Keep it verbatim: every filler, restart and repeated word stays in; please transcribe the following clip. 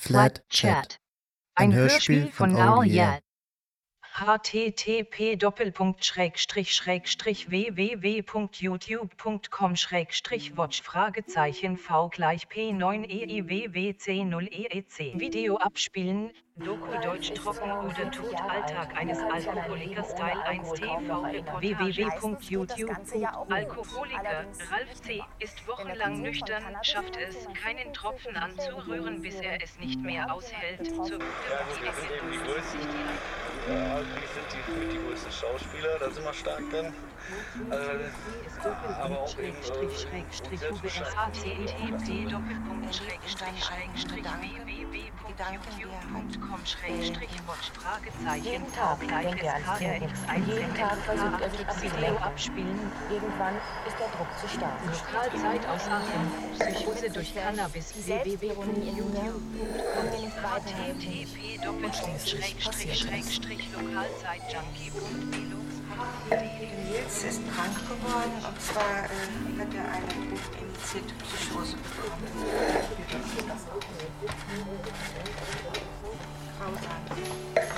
Flat Chat. Ein Hörspiel von All Yeah. http doppelpunkt schrägstrich schrägstrich www.youtube.com schrägstrich watch Fragezeichen v gleich p neun e i w w c null e e c Video abspielen, Doku Deutsch trocken oder Tod Alltag eines Alkoholikers Teil eins T V www.youtube. Alkoholiker, Ralf C. ist wochenlang nüchtern, schafft es, keinen Tropfen anzurühren, bis er es nicht mehr aushält. Zur Gute motiviert sich die Ja, die sind die, mit die größten Schauspieler, da sind wir stark drin. Äh, aber auch eben Schrägstrich http doppelpunkt schrägstrich schrägstrich www.youtube.com schrägstrich watch Fragezeichen v gleich S K R X eins Video abspielen. Irgendwann ist der Druck zu stark. Lokalzeit aus Aachen. Psychose durch Cannabis. www.youtube.com http doppelpunkt schrägstrich schrägstrich Lokalzeit junkie.velux. Nils ist krank geworden und zwar äh, hat er eine induzierte Psychose bekommen.